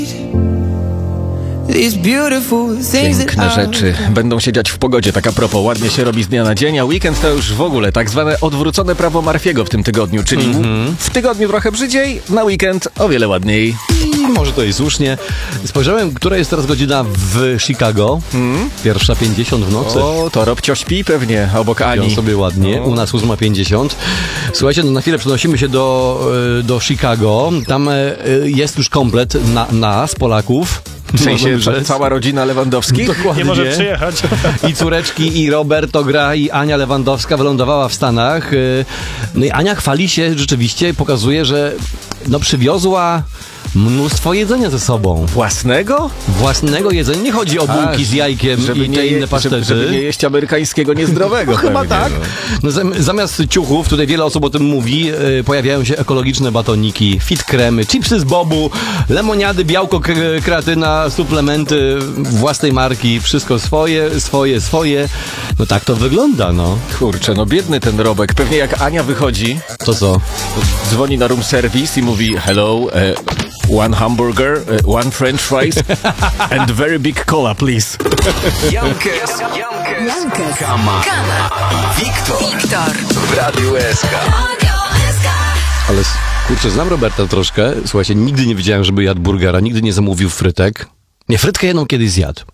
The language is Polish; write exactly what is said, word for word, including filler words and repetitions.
Piękne rzeczy będą się dziać w pogodzie, tak a propos, ładnie się robi z dnia na dzień, a weekend to już w ogóle tak zwane odwrócone prawo Murphy'ego w tym tygodniu, czyli mm-hmm. w tygodniu trochę brzydziej, na weekend o wiele ładniej. I może to i słusznie. Spojrzałem, która jest teraz godzina w Chicago. Mm? Pierwsza pięćdziesiąt w nocy. O, to Robcio śpi pewnie obok Ani. Śpią sobie ładnie. O. U nas ósma pięćdziesiąt. Słuchajcie, no na chwilę przenosimy się do, do Chicago. Tam jest już komplet na, nas, Polaków. W sensie cała rodzina Lewandowskich? Dokładnie. Nie może przyjechać. I córeczki, i Roberto gra, i Ania Lewandowska wylądowała w Stanach. No i Ania chwali się rzeczywiście, pokazuje, że no przywiozła mnóstwo jedzenia ze sobą. Własnego? Własnego jedzenia. Nie chodzi o bułki A, z jajkiem żeby i nie te je, inne pasztety. Żeby, żeby nie jeść amerykańskiego niezdrowego. No, chyba pewnie, tak. No. No, zamiast ciuchów, tutaj wiele osób o tym mówi, yy, pojawiają się ekologiczne batoniki, fit kremy, chipsy z bobu, lemoniady, białko, k- kreatyna, suplementy własnej marki. Wszystko swoje, swoje, swoje. No tak to wygląda, no. Kurczę, no biedny ten Robek. Pewnie jak Ania wychodzi, to co? Dzwoni na room service i mówi hello, uh, one hamburger, uh, one french fries and very big cola, please. Jankes, Jankes, Kama, Kama, Wiktor, Wiktor w Radiu S K. Ale kurczę, znam Roberta troszkę. Słuchajcie, nigdy nie widziałem, żeby jadł burgera, nigdy nie zamówił frytek. Nie, frytkę jedną kiedyś zjadł.